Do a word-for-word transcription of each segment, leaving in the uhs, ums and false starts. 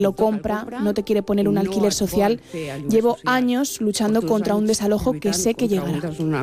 lo compra, no te quiere poner un alquiler social. Llevo años luchando contra un desalojo que sé que llegará.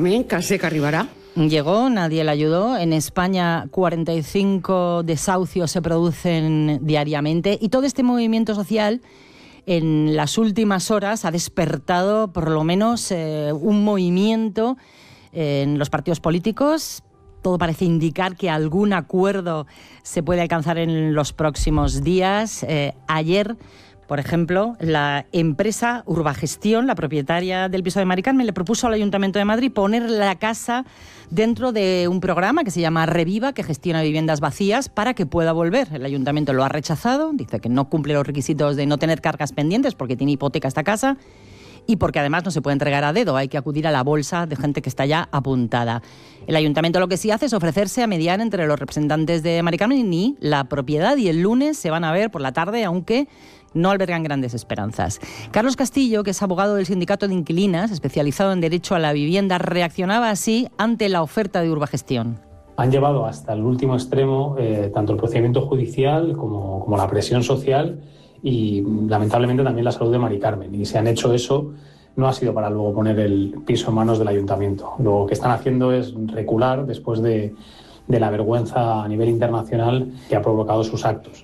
Llegó, nadie le ayudó. En España cuarenta y cinco desahucios se producen diariamente y todo este movimiento social en las últimas horas ha despertado por lo menos eh, un movimiento en los partidos políticos. Todo parece indicar que algún acuerdo se puede alcanzar en los próximos días. Eh, ayer, por ejemplo, la empresa Urbagestión, la propietaria del piso de Mari Carmen, le propuso al Ayuntamiento de Madrid poner la casa dentro de un programa que se llama Reviva, que gestiona viviendas vacías para que pueda volver. El Ayuntamiento lo ha rechazado, dice que no cumple los requisitos de no tener cargas pendientes porque tiene hipoteca esta casa. Y porque además no se puede entregar a dedo, hay que acudir a la bolsa de gente que está ya apuntada. El Ayuntamiento lo que sí hace es ofrecerse a mediar entre los representantes de Mari Carmen y la propiedad, y el lunes se van a ver por la tarde, aunque no albergan grandes esperanzas. Carlos Castillo, que es abogado del Sindicato de Inquilinas, especializado en derecho a la vivienda, reaccionaba así ante la oferta de Urbagestión. Han llevado hasta el último extremo eh, tanto el procedimiento judicial como, como la presión social y lamentablemente también la salud de Mari Carmen. Y si han hecho eso, no ha sido para luego poner el piso en manos del ayuntamiento. Lo que están haciendo es recular después de, de la vergüenza a nivel internacional que ha provocado sus actos.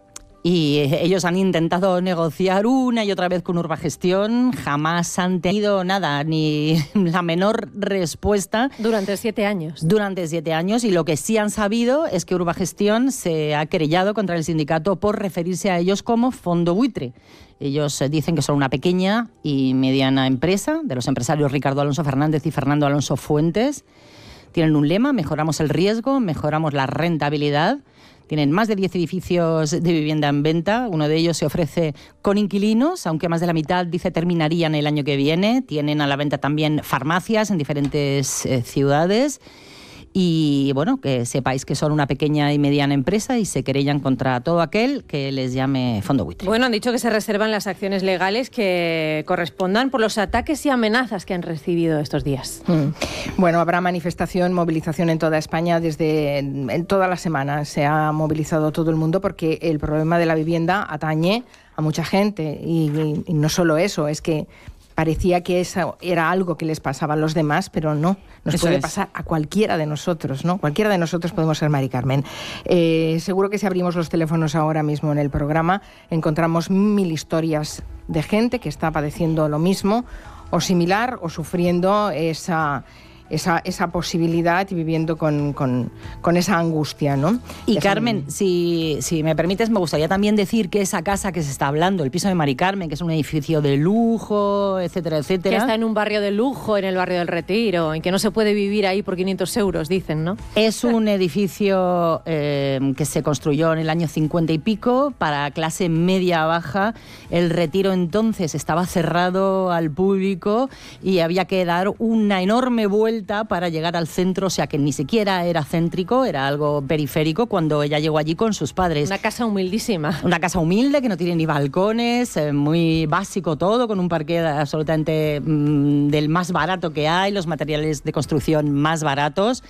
Y ellos han intentado negociar una y otra vez con Urbagestión, jamás han tenido nada, ni la menor respuesta. Durante siete años. Durante siete años, y lo que sí han sabido es que Urbagestión se ha querellado contra el sindicato por referirse a ellos como fondo buitre. Ellos dicen que son una pequeña y mediana empresa de los empresarios Ricardo Alonso Fernández y Fernando Alonso Fuentes. Tienen un lema: mejoramos el riesgo, mejoramos la rentabilidad. Tienen más de diez edificios de vivienda en venta. Uno de ellos se ofrece con inquilinos, aunque más de la mitad, dice, terminarían el año que viene. Tienen a la venta también farmacias en diferentes eh, ciudades. Y bueno, que sepáis que son una pequeña y mediana empresa y se querellan contra todo aquel que les llame fondo buitre. Bueno, han dicho que se reservan las acciones legales que correspondan por los ataques y amenazas que han recibido estos días. Mm. Bueno, habrá manifestación, movilización en toda España desde en toda la semana. Se ha movilizado todo el mundo porque el problema de la vivienda atañe a mucha gente y, y, y no solo eso, es que parecía que eso era algo que les pasaba a los demás, pero no, nos eso puede es. pasar a cualquiera de nosotros, ¿no? Cualquiera de nosotros podemos ser Mari Carmen. Eh, seguro que si abrimos los teléfonos ahora mismo en el programa, encontramos mil historias de gente que está padeciendo lo mismo, o similar, o sufriendo esa... Esa, esa posibilidad y viviendo con, con, con esa angustia, ¿no? Y esa... Carmen, si, si me permites, me gustaría también decir que esa casa que se está hablando, el piso de Mari Carmen, que es un edificio de lujo, etcétera, etcétera... Que está en un barrio de lujo, en el barrio del Retiro, en que no se puede vivir ahí por quinientos euros, dicen, ¿no? Es un edificio eh, que se construyó en el año cincuenta y pico para clase media-baja. El Retiro entonces estaba cerrado al público y había que dar una enorme vuelta para llegar al centro, o sea que ni siquiera era céntrico, era algo periférico cuando ella llegó allí con sus padres. Una casa humildísima. Una casa humilde que no tiene ni balcones, eh, muy básico todo, con un parqué absolutamente mmm, del más barato que hay, los materiales de construcción más baratos,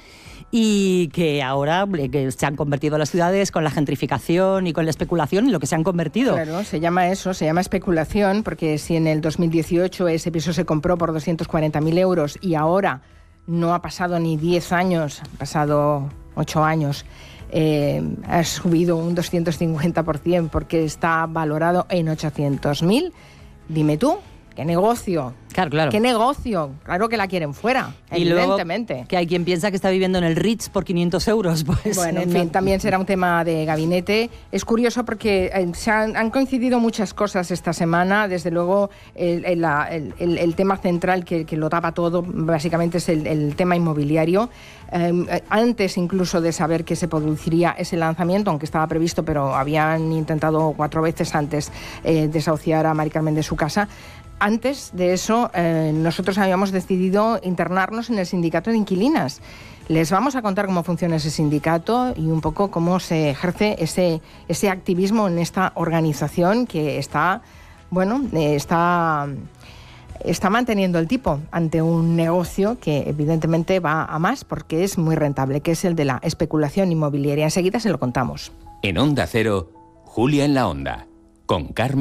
y que ahora que se han convertido las ciudades con la gentrificación y con la especulación en lo que se han convertido. Claro, se llama eso, se llama especulación, porque si en el dos mil dieciocho ese piso se compró por doscientos cuarenta mil euros y ahora no ha pasado ni diez años, ha pasado ocho años, eh, ha subido un doscientos cincuenta por ciento porque está valorado en ochocientos mil, dime tú, ¿qué negocio? Claro, claro. ¿Qué negocio? Claro que la quieren fuera, y evidentemente. Luego que hay quien piensa que está viviendo en el Ritz por quinientos euros. Pues, bueno, en no. fin, también será un tema de gabinete. Es curioso porque eh, se han, han coincidido muchas cosas esta semana. Desde luego, el, el, el, el, el tema central que, que lo tapa todo, básicamente, es el, el tema inmobiliario. Eh, antes incluso de saber que se produciría ese lanzamiento, aunque estaba previsto, pero habían intentado cuatro veces antes eh, desahuciar a Mari Carmen de su casa. Antes de eso, eh, nosotros habíamos decidido internarnos en el sindicato de inquilinas. Les vamos a contar cómo funciona ese sindicato y un poco cómo se ejerce ese, ese activismo en esta organización que está, bueno, eh, está, está manteniendo el tipo ante un negocio que evidentemente va a más porque es muy rentable, que es el de la especulación inmobiliaria. Enseguida se lo contamos. En Onda Cero, Julia en la Onda, con Carmen